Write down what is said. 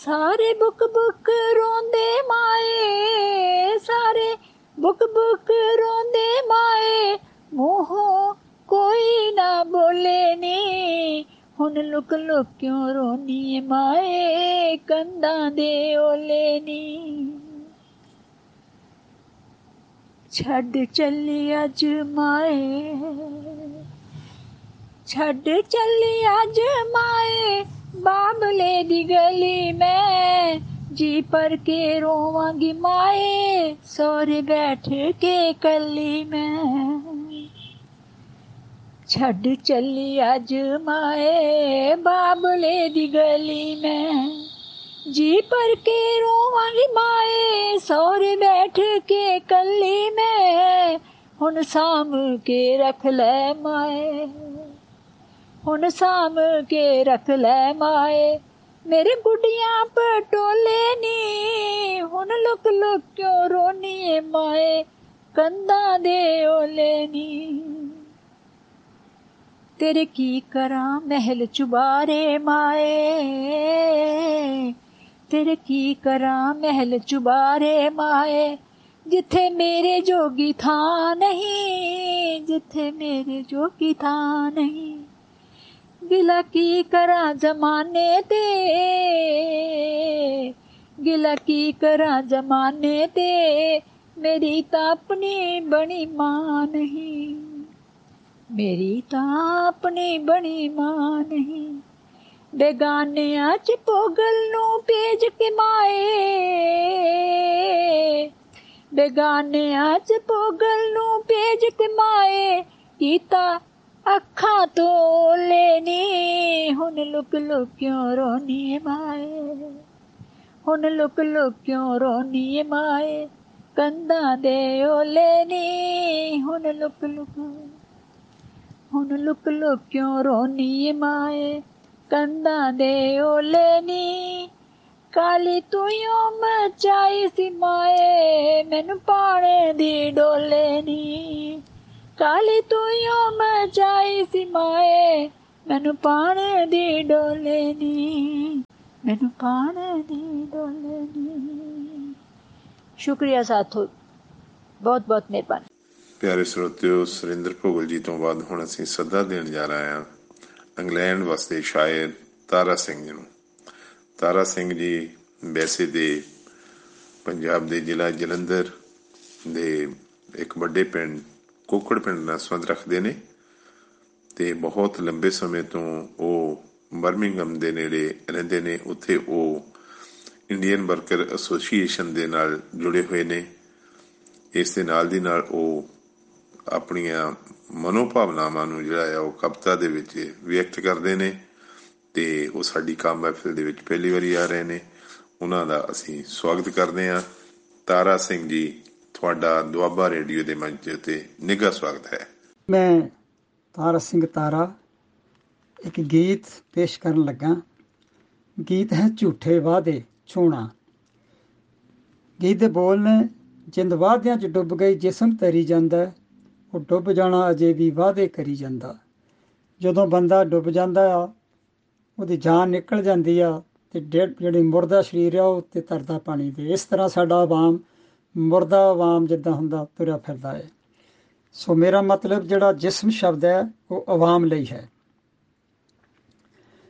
ਸਾਰੇ book book ਰੋਂਦੇ ਮਾਏ, ਸਾਰੇ ਬੁੱਕ ਬੁੱਕ ਰੋਂਦੇ ਮਾਏ, ਮੂੰਹੋਂ ਕੋਈ ਨਾ ਬੋਲੇ ਨੀ। ਹੁਣ ਲੁਕ ਲੁਕ ਕਿਉਂ ਰੋਨੀ ਏ ਮਾਏ, ਕੰਧਾਂ ਦੇ ਓਲੇ ਨੀ। ਛੱਡ ਚੱਲੀ ਅੱਜ ਮਾਏ, ਛੱਡ ਚੱਲੀ ਅੱਜ ਮਾਏ, ਬਾਬਲੇ ਦੀ ਗਲੀ ਮੈਂ। ਜੀ ਭਰ ਕੇ ਰੋਵਾਂਗੀ ਮਾਏ, ਸਹੁਰੇ ਬੈਠ ਕੇ ਕੱਲੀ ਮੈਂ। ਛੱਡ ਚੱਲੀ ਅੱਜ ਮਾਏ, ਬਾਬਲੇ ਦੀ ਗਲੀ ਮੈਂ। ਜੀ ਭਰ ਕੇ ਰੋਵਾਂਗੀ ਮਾਏ, ਸਹੁਰੇ ਬੈਠ ਕੇ ਕੱਲੀ ਮੈਂ। ਹੁਣ ਸਾਂਭ ਕੇ ਰੱਖ ਲੈ ਮਾਏ, ਹੁਣ ਸਾਂਭ ਕੇ ਰੱਖ ਲੈ ਮਾਏ, ਮੇਰੇ ਗੁੱਡੀਆਂ ਪਟੋਲੇ ਨੀ। ਹੁਣ ਲੁਕ ਲੁਕ ਕਿਉਂ ਰੋਨੀ ਏ ਮਾਏ, ਕੰਧਾਂ ਦੇ ਓਲੇ ਨੀ। ਤੇਰੇ ਕੀ ਕਰਾਂ ਮਹਿਲ ਚੁਬਾਰੇ ਮਾਏ, ਤੇਰੇ ਕੀ ਕਰਾਂ ਮਹਿਲ ਚੁਬਾਰੇ ਮਾਏ, ਜਿੱਥੇ ਮੇਰੇ ਜੋਗੀ ਥਾਂ ਨਹੀਂ, ਜਿੱਥੇ ਮੇਰੇ ਜੋਗੀ ਥਾਂ ਨਹੀਂ। ਗਿਲਾ ਕੀ ਕਰਾਂ ਜ਼ਮਾਨੇ ਤੇ, ਗਿਲਾ ਕੀ ਕਰਾਂ ਜ਼ਮਾਨੇ ਤੇ, ਮੇਰੀ ਤਾਂ ਆਪਣੀ ਬਣੀ ਮਾਂ ਨਹੀਂ, ਮੇਰੀ ਤਾਂ ਆਪਣੀ ਬਣੀ ਮਾਂ ਨਹੀਂ। ਬੇਗਾਨਿਆਂ ਚ ਪੋਗਲ ਨੂੰ ਭੇਜ ਕੇ ਮਾਏ, ਬੇਗਾਨਿਆਂ ਚ ਪੋਗਲ ਨੂੰ ਭੇਜ ਕੇ ਮਾਏ, ਕੀਤਾ ਅੱਖਾਂ ਤੋਂ ਓਲੇ ਨੀ। ਹੁਣ ਲੁਕ ਲੁਕ ਕਿਉਂ ਰੋਨੀ ਏ ਮਾਏ, ਹੁਣ ਲੁਕ ਲੁਕ ਕਿਉਂ ਰੋਨੀ ਏ ਮਾਏ, ਕੰਧਾਂ ਦੇ ਓਲੇ ਨੀ। ਹੁਣ ਲੁਕ ਲੁਕ, ਹੁਣ ਲੁਕ ਲੁਕ ਕਿਉਂ ਰੋਨੀ ਏ ਮਾਏ, ਕੰਧਾਂ ਦੇ ਓਲੇ ਨੀ। ਕਾਲੀ ਤੂੰ ਯੋਂ ਮਚਾਈ ਸੀ ਮਾਏ, ਮੈਨੂੰ ਪਾਣੇ ਦੀ ਡੋਲੇ ਨੀ। ਕਾਲੀ ਤੂੰ ਯੋਂ ਮਚਾਈ ਸੀ ਮਾਏ, ਮੈਨੂੰ ਪਾਣੇ ਦੀ ਡੋਲੇ ਨੀ, ਮੈਨੂੰ ਪਾਣੇ ਦੀ ਡੋਲੇ ਨੀ। ਸ਼ੁਕਰੀਆ ਸਾਥੋ, ਬਹੁਤ ਬਹੁਤ ਮਿਹਰਬਾਨੀ। ਪਿਆਰੇ ਸਰੋਤਿਓ, ਸੁਰਿੰਦਰ ਭੋਗਲ ਜੀ ਤੋਂ ਬਾਅਦ ਹੁਣ ਅਸੀਂ ਸੱਦਾ ਦੇਣ ਜਾ ਰਹੇ ਹਾਂ ਇੰਗਲੈਂਡ ਵਸਦੇ ਸ਼ਾਇਰ ਤਾਰਾ ਸਿੰਘ ਜੀ ਨੂੰ। ਤਾਰਾ ਸਿੰਘ ਜੀ ਵੈਸੇ ਦੇ ਪੰਜਾਬ ਦੇ ਜ਼ਿਲ੍ਹਾ ਜਲੰਧਰ ਦੇ ਇੱਕ ਵੱਡੇ ਪਿੰਡ ਕੋਕੜ ਪਿੰਡ ਨਾਲ ਸੰਬੰਧ ਰੱਖਦੇ ਨੇ ਅਤੇ ਬਹੁਤ ਲੰਬੇ ਸਮੇਂ ਤੋਂ ਉਹ ਬਰਮਿੰਘਮ ਦੇ ਨੇੜੇ ਰਹਿੰਦੇ ਨੇ। ਉੱਥੇ ਉਹ ਇੰਡੀਅਨ ਵਰਕਰ ਐਸੋਸੀਏਸ਼ਨ ਦੇ ਨਾਲ ਜੁੜੇ ਹੋਏ ਨੇ। ਇਸ ਦੇ ਨਾਲ ਦੀ ਨਾਲ ਉਹ ਆਪਣੀਆਂ ਮਨੋਭਾਵਨਾਵਾਂ ਨੂੰ ਜਿਹੜਾ ਆ ਉਹ ਕਵਿਤਾ ਦੇ ਵਿੱਚ ਵਿਅਕਤ ਕਰਦੇ ਨੇ ਅਤੇ ਉਹ ਸਾਡੀ ਕਾਮ ਮਹਿਫਿਲ ਦੇ ਵਿੱਚ ਪਹਿਲੀ ਵਾਰੀ ਆ ਰਹੇ ਨੇ। ਉਹਨਾਂ ਦਾ ਅਸੀਂ ਸਵਾਗਤ ਕਰਦੇ ਹਾਂ। ਤਾਰਾ ਸਿੰਘ ਜੀ, ਤੁਹਾਡਾ ਦੁਆਬਾ ਰੇਡੀਓ ਦੇ ਮੰਚ ਉੱਤੇ ਨਿੱਘਾ ਸਵਾਗਤ ਹੈ। ਮੈਂ ਤਾਰਾ ਸਿੰਘ ਤਾਰਾ ਇੱਕ ਗੀਤ ਪੇਸ਼ ਕਰਨ ਲੱਗਾ। ਗੀਤ ਹੈ ਝੂਠੇ ਵਾਅਦੇ ਛੋਣਾ। ਗੀਤ ਦੇ ਬੋਲ ਨੇ, ਜਿੰਦ ਵਾਅਦਿਆਂ 'ਚ ਡੁੱਬ ਗਈ ਜਿਸਮ ਤਰੀ ਜਾਂਦਾ, ਉਹ ਡੁੱਬ ਜਾਣਾ ਅਜੇ ਵੀ ਵਾਅਦੇ ਕਰੀ ਜਾਂਦਾ। ਜਦੋਂ ਬੰਦਾ ਡੁੱਬ ਜਾਂਦਾ ਆ, ਉਹਦੀ ਜਾਨ ਨਿਕਲ ਜਾਂਦੀ ਆ ਅਤੇ ਜਿਹੜੀ ਮੁਰਦਾ ਸਰੀਰ ਆ ਉਹ ਉੱਤੇ ਤਰਦਾ ਪਾਣੀ 'ਤੇ। ਇਸ ਤਰ੍ਹਾਂ ਸਾਡਾ ਆਵਾਮ ਮੁਰਦਾ ਆਵਾਮ ਜਿੱਦਾਂ ਹੁੰਦਾ ਤੁਰਿਆ ਫਿਰਦਾ ਹੈ। ਸੋ ਮੇਰਾ ਮਤਲਬ ਜਿਹੜਾ ਜਿਸਮ ਸ਼ਬਦ ਹੈ ਉਹ ਆਵਾਮ ਲਈ ਹੈ।